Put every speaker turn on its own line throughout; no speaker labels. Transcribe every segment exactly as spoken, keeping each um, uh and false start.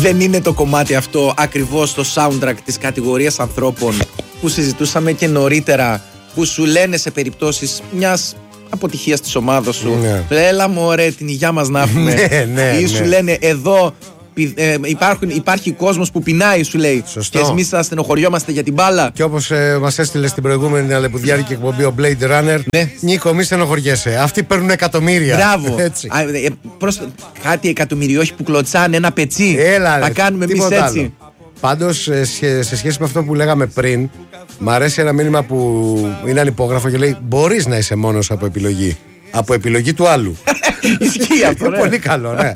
Δεν είναι το κομμάτι αυτό ακριβώς το soundtrack της κατηγορίας ανθρώπων που συζητούσαμε και νωρίτερα, που σου λένε σε περιπτώσεις μιας αποτυχίας της ομάδας σου, ναι. Έλα μωρέ την υγειά μας να έχουμε.
Ναι, ναι,
ή σου
ναι.
λένε εδώ ε, υπάρχουν, υπάρχει κόσμος που πεινάει, σου λέει.
Σωστό.
Και εμείς θα στενοχωριόμαστε για την μπάλα.
Και όπως ε, μας έστειλε στην προηγούμενη αλεπουδιάρικη εκπομπή ο Blade Runner,
ναι.
Νίκο, μη στενοχωριέσαι. Αυτοί παίρνουν εκατομμύρια.
Μπράβο.
Έτσι.
Α, ε, προς, κάτι εκατομμυριόχοι που κλωτσάνε ένα πετσί.
Έλα,
θα
ρε,
κάνουμε εμείς έτσι.
Άλλο. Πάντως, σε σχέση με αυτό που λέγαμε πριν, μ' αρέσει ένα μήνυμα που είναι ανυπόγραφο και λέει: μπορείς να είσαι μόνος από επιλογή. Από επιλογή του άλλου.
Ισχύει αυτό.
Είναι πολύ καλό, ναι.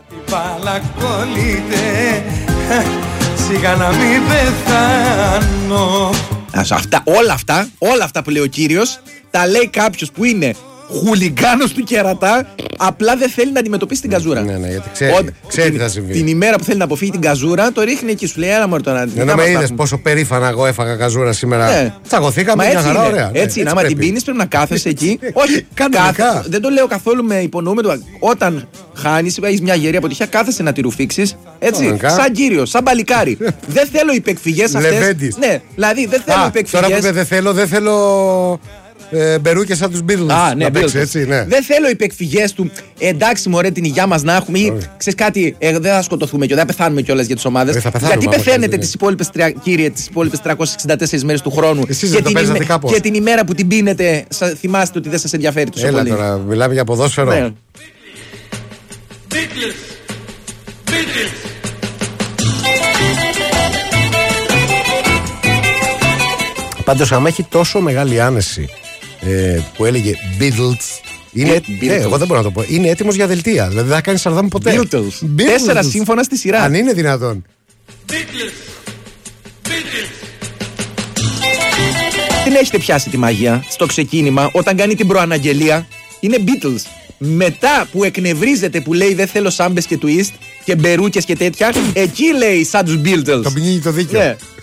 Σιγά να μην πεθάνω.
Αυτά, όλα αυτά, όλα αυτά που λέει ο κύριος, τα λέει κάποιος που είναι χουλιγκάνος του κερατά, απλά δεν θέλει να αντιμετωπίσει την καζούρα.
Ναι, ναι, γιατί ξέρει, Ό, ξέρει τι θα συμβεί.
Την ημέρα που θέλει να αποφύγει την καζούρα, το ρίχνει εκεί, σου λέει: έλα μωρέ τώρα.
Ναι, ναι, με είδες πόσο περήφανα εγώ έφαγα καζούρα σήμερα. Ναι. Τσακωθήκαμε μια χαρά, ωραία.
Έτσι είναι, άμα την πίνεις πρέπει να κάθεσαι εκεί. Όχι,
κανονικά.
Δεν το λέω καθόλου με υπονοούμε. Όταν χάνεις, έχεις μια γερή αποτυχία, κάθεσαι να τη ρουφήξεις. Έτσι, σαν κύριο, σαν παλικάρι. Δεν θέλω υπεκφυγές αυτές. Ναι, δηλαδή δεν θέλω υπεκφυγές.
Τώρα που δεν θέλω, δεν θέλω. Ε, Μπερούκια σαν τους Beatles.
Α, ναι,
να παίξει,
Beatles.
έτσι, ναι.
Δεν θέλω υπεκφυγές του. Ε, εντάξει, μωρέ, την υγειά μας να έχουμε. Ή ξέρεις κάτι, ε, δεν θα σκοτωθούμε και δεν θα πεθάνουμε κιόλας για τις ομάδες. Γιατί πεθαίνετε τις υπόλοιπες, κύριε, τις υπόλοιπες τριακόσιες εξήντα τέσσερις μέρες του χρόνου.
Εσείς
και,
δεν
την
το
ημέ... και την ημέρα που την πίνετε, σα... θυμάστε ότι δεν σας ενδιαφέρει τόσο
Έλα
πολύ.
Τώρα, μιλάμε για ποδόσφαιρο. Ναι.
Beatles. Beatles.
Πάντως, άμα έχει τόσο μεγάλη άνεση ε, που έλεγε Beatles. Είναι,
Beatles.
Ε, εγώ δεν μπορώ να το πω. Είναι έτοιμος για δελτία. Δηλαδή δεν θα κάνει σαρδάμ ποτέ.
Beatles. Beatles. Τέσσερα σύμφωνα στη σειρά.
Αν είναι δυνατόν.
Beatles. Beatles.
Δεν έχετε πιάσει τη μαγεία στο ξεκίνημα όταν κάνει την προαναγγελία. Είναι Beatles. Μετά που εκνευρίζεται που λέει δεν θέλω σάμπες και twist και μπερούκες και τέτοια, εκεί λέει σαν τους Beatles.
Το πνίγει το δίκιο.
Yeah.